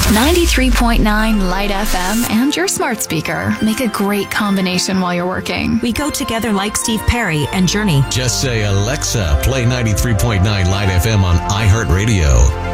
93.9 Light FM and your smart speaker make a great combination while you're working. We go together like Steve Perry and Journey. Just say, Alexa, play 93.9 Light FM on iHeartRadio.